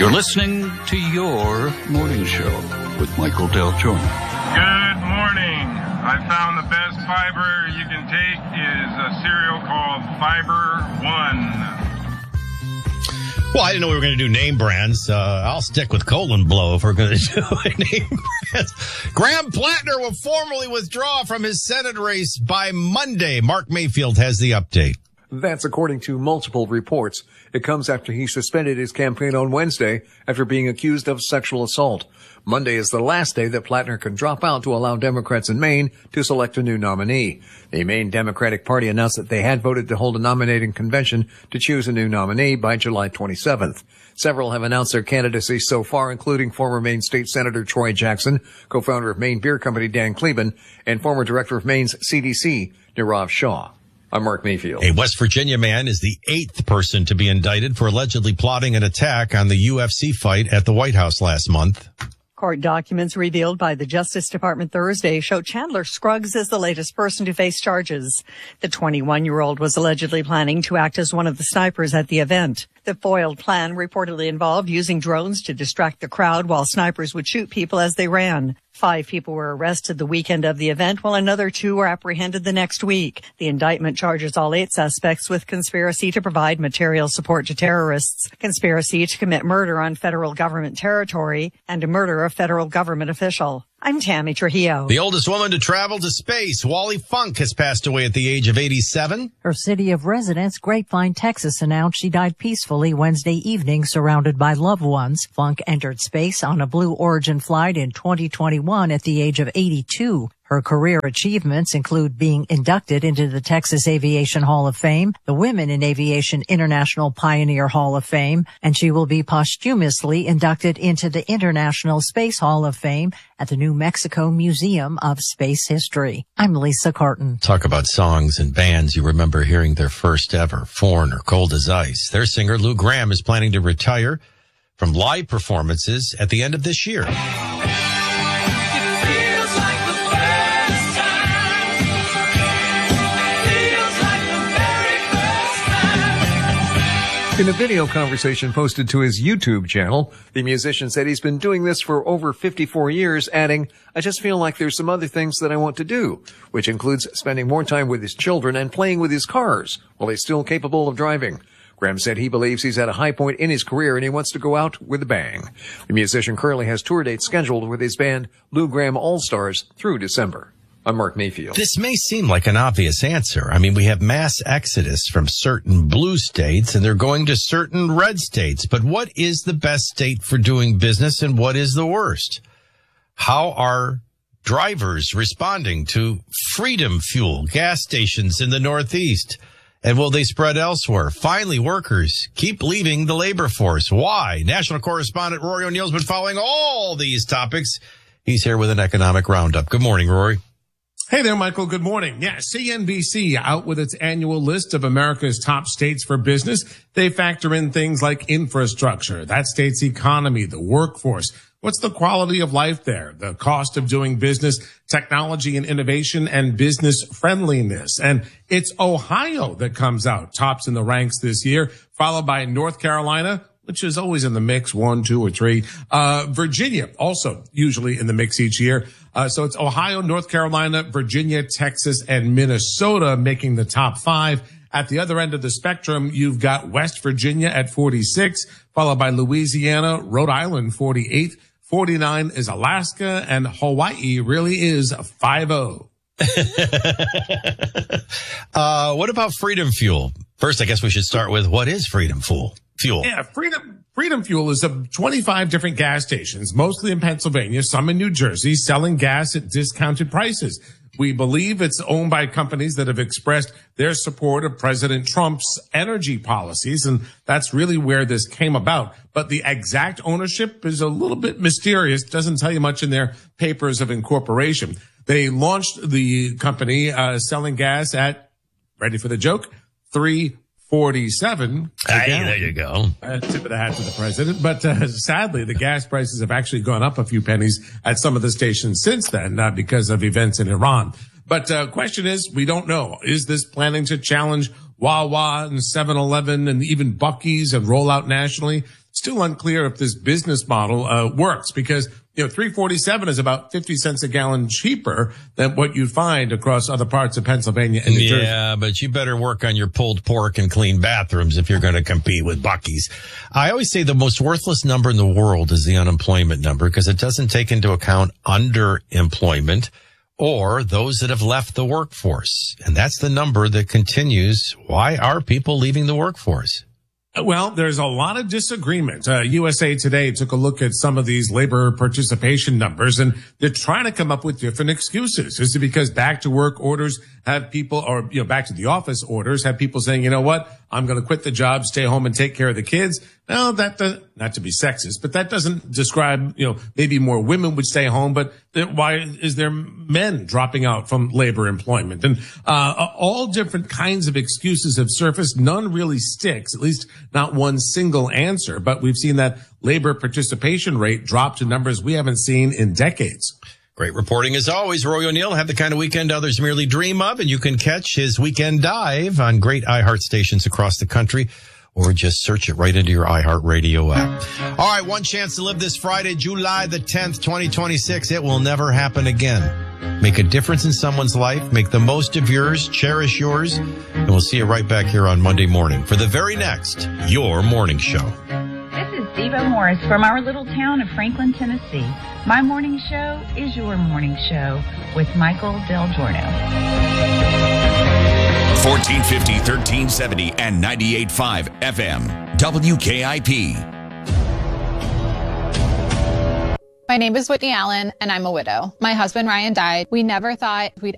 You're listening to your morning show with Michael Del Giorno. Good morning. I found the best fiber you can take is a cereal called Fiber One. Well, I didn't know we were going to do name brands. I'll stick with Colon Blow if we're going to do a name brands. Graham Plattner will formally withdraw from his Senate race by Monday. Mark Mayfield has the update. That's according to multiple reports. It comes after he suspended his campaign on Wednesday after being accused of sexual assault. Monday is the last day that Plattner can drop out to allow Democrats in Maine to select a new nominee. The Maine Democratic Party announced that they had voted to hold a nominating convention to choose a new nominee by July 27th. Several have announced their candidacy so far, including former Maine State Senator Troy Jackson, co-founder of Maine Beer Company Dan Kleben, and former director of Maine's CDC, Nirav Shah. I'm Mark Mayfield. A West Virginia man is the 8th person to be indicted for allegedly plotting an attack on the UFC fight at the White House last month. Court documents revealed by the Justice Department Thursday show Chandler Scruggs is the latest person to face charges. The 21-year-old was allegedly planning to act as one of the snipers at the event. The foiled plan reportedly involved using drones to distract the crowd while snipers would shoot people as they ran. 5 people were arrested the weekend of the event, while another 2 were apprehended the next week. The indictment charges all 8 suspects with conspiracy to provide material support to terrorists, conspiracy to commit murder on federal government territory, and a murder of federal government official. I'm Tammy Trujillo. The oldest woman to travel to space, Wally Funk, has passed away at the age of 87. Her city of residence, Grapevine, Texas, announced she died peacefully Wednesday evening, surrounded by loved ones. Funk entered space on a Blue Origin flight in 2021 at the age of 82. Her career achievements include being inducted into the Texas Aviation Hall of Fame, the Women in Aviation International Pioneer Hall of Fame, and she will be posthumously inducted into the International Space Hall of Fame at the New Mexico Museum of Space History. I'm Lisa Carton. Talk about songs and bands you remember hearing their first ever. Foreigner, Cold as Ice. Their singer, Lou Gramm, is planning to retire from live performances at the end of this year. In a video conversation posted to his YouTube channel, the musician said he's been doing this for over 54 years, adding, "I just feel like there's some other things that I want to do," which includes spending more time with his children and playing with his cars while he's still capable of driving. Graham said he believes he's at a high point in his career and he wants to go out with a bang. The musician currently has tour dates scheduled with his band Lou Gramm All-Stars through December. I'm Mark Mayfield. This may seem like an obvious answer. I mean, we have mass exodus from certain blue states and they're going to certain red states. But what is the best state for doing business and what is the worst? How are drivers responding to Freedom Fuel gas stations in the Northeast? And will they spread elsewhere? Finally, workers keep leaving the labor force. Why? National correspondent Rory O'Neill's been following all these topics. He's here with an economic roundup. Good morning, Rory. Hey there, Michael. Good morning. Yeah, CNBC out with its annual list of America's top states for business. They factor in things like infrastructure, that state's economy, the workforce. What's the quality of life there? The cost of doing business, technology and innovation, and business friendliness. And it's Ohio that comes out tops in the ranks this year, followed by North Carolina, which is always in the mix, 1, 2, or 3. Virginia, also usually in the mix each year. So it's Ohio, North Carolina, Virginia, Texas, and Minnesota making the top 5. At the other end of the spectrum, you've got West Virginia at 46, followed by Louisiana, Rhode Island, 48. 49 is Alaska, and Hawaii really is 50. What about Freedom Fuel? First, I guess we should start with what is Freedom Fuel? Yeah, Freedom Fuel is 25 different gas stations, mostly in Pennsylvania, some in New Jersey, selling gas at discounted prices. We believe it's owned by companies that have expressed their support of President Trump's energy policies, and that's really where this came about. But the exact ownership is a little bit mysterious, doesn't tell you much in their papers of incorporation. They launched the company selling gas at, ready for the joke, $3.47. Hey, there you go. Tip of the hat to the president. But sadly, the gas prices have actually gone up a few pennies at some of the stations since then, because of events in Iran. But question is, we don't know. Is this planning to challenge Wawa and 7-Eleven and even Buc-ee's and roll out nationally? still unclear if this business model works because, $3.47 is about 50 cents a gallon cheaper than what you'd find across other parts of Pennsylvania and New Jersey. Yeah, but you better work on your pulled pork and clean bathrooms if you're going to compete with Buc-ee's. I always say the most worthless number in the world is the unemployment number because it doesn't take into account underemployment or those that have left the workforce. And that's the number that continues. Why are people leaving the workforce? Well, there's a lot of disagreement. USA Today took a look at some of these labor participation numbers, and they're trying to come up with different excuses. Is it because back to work orders have people, or, back to the office orders have people saying, you know what, I'm going to quit the job, stay home and take care of the kids? No, that not to be sexist, but that doesn't describe, maybe more women would stay home, but why is there men dropping out from labor employment? And, all different kinds of excuses have surfaced. None really sticks, at least not one single answer, but we've seen that labor participation rate drop to numbers we haven't seen in decades. Great reporting as always. Roy O'Neill, have the kind of weekend others merely dream of, and you can catch his Weekend Dive on great iHeart stations across the country, or just search it right into your iHeart Radio app. All right, one chance to live this Friday, July the 10th, 2026. It will never happen again. Make a difference in someone's life. Make the most of yours. Cherish yours. And we'll see you right back here on Monday morning for the very next Your Morning Show. This is Devo Morris from our little town of Franklin, Tennessee. My morning show is your morning show with Michael Del Giorno. 1450, 1370, and 98.5 FM. WKIP. My name is Whitney Allen, and I'm a widow. My husband, Ryan, died. We never thought we'd